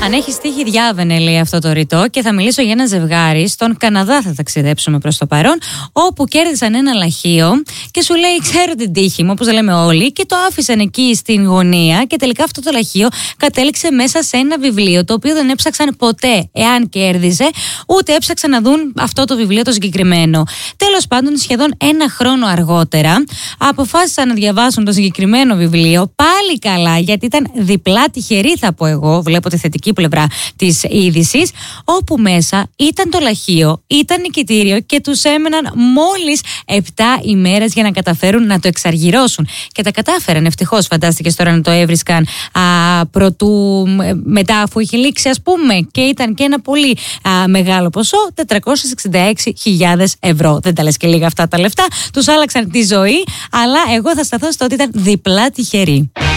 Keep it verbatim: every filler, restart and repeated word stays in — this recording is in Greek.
Αν έχει τύχει, διάβαινε, λέει αυτό το ρητό, και θα μιλήσω για ένα ζευγάρι. Στον Καναδά θα ταξιδέψουμε προς το παρόν, όπου κέρδισαν ένα λαχείο και σου λέει: ξέρω την τύχη μου, όπως λέμε όλοι, και το άφησαν εκεί στην γωνία. Και τελικά αυτό το λαχείο κατέληξε μέσα σε ένα βιβλίο, το οποίο δεν έψαξαν ποτέ εάν κέρδιζε, ούτε έψαξαν να δουν αυτό το βιβλίο το συγκεκριμένο. Τέλος πάντων, σχεδόν ένα χρόνο αργότερα, αποφάσισαν να διαβάσουν το συγκεκριμένο βιβλίο. Πάλι καλά, γιατί ήταν διπλά τυχερή, θα πω εγώ. Βλέπω τη θετική πλευρά της είδησης, όπου μέσα ήταν το λαχείο, ήταν νικητήριο και τους έμεναν μόλις επτά ημέρες για να καταφέρουν να το εξαργυρώσουν. Και τα κατάφεραν, ευτυχώς. Φαντάστηκες τώρα να το έβρισκαν α, προτού, μετά αφού είχε λήξει, ας πούμε, και ήταν και ένα πολύ α, μεγάλο ποσό, τετρακόσιες εξήντα έξι χιλιάδες ευρώ. Δεν τα λες και λίγα αυτά τα λεφτά, τους άλλαξαν τη ζωή, αλλά εγώ θα σταθώ στο ότι ήταν διπλά τυχεροί.